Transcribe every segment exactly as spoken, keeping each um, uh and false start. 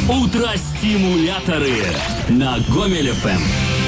Утро-стимуляторы на Гомель эф эм.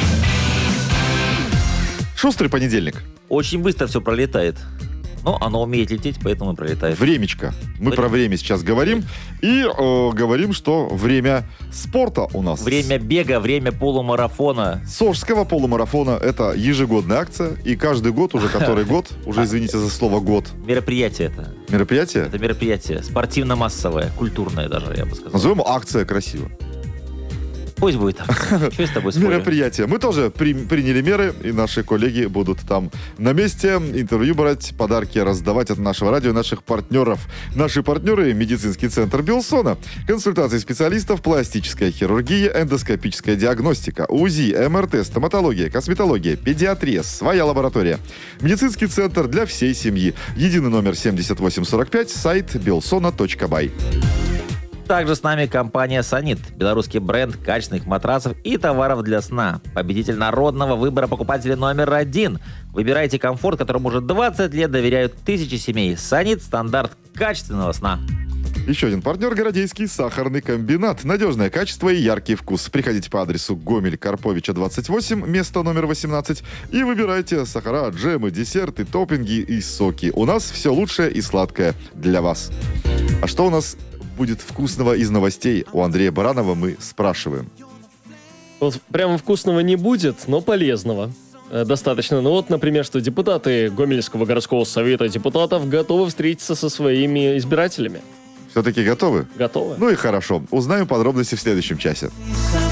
Шустрый понедельник. Очень быстро все пролетает. Но оно умеет лететь, поэтому и пролетает. Времечко. Мы Время. про время сейчас говорим. И э, говорим, что время спорта у нас. Время бега, время полумарафона. Сожского полумарафона. Это ежегодная акция. И каждый год, уже который год, уже извините за слово год. Мероприятие это. Мероприятие? Это мероприятие спортивно-массовое, культурное даже, я бы сказал. Назовем акция красиво. Пусть будет так. Что я с тобой спорю? Мероприятие. Мы тоже при, приняли меры, и наши коллеги будут там на месте интервью брать, подарки раздавать от нашего радио, наших партнеров. Наши партнеры — медицинский центр Белсона. Консультации специалистов, пластическая хирургия, эндоскопическая диагностика, УЗИ, эм эр тэ, стоматология, косметология, педиатрия, своя лаборатория. Медицинский центр для всей семьи. Единый номер семьдесят восемь сорок пять, сайт белсона точка бай. Также с нами компания «Санит». Белорусский бренд качественных матрасов и товаров для сна. Победитель народного выбора покупателя номер один. Выбирайте комфорт, которому уже двадцать лет доверяют тысячи семей. «Санит» — стандарт качественного сна. Еще один партнер — Городейский сахарный комбинат. Надежное качество и яркий вкус. Приходите по адресу Гомель Карповича двадцать восемь, место номер восемнадцать, и выбирайте сахара, джемы, десерты, топпинги и соки. У нас все лучшее и сладкое для вас. А что у нас будет вкусного из новостей? У Андрея Баранова мы спрашиваем. Вот прямо вкусного не будет, но полезного. Э, Достаточно. Ну вот, например, что депутаты Гомельского городского совета депутатов готовы встретиться со своими избирателями. Все-таки готовы? Готовы. Ну и хорошо. Узнаем подробности в следующем часе.